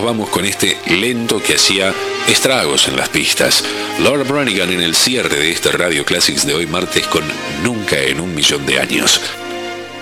vamos con este lento que hacía estragos en las pistas. Laura Branigan en el cierre de este Radio Classics de hoy martes con Nunca en un millón de años.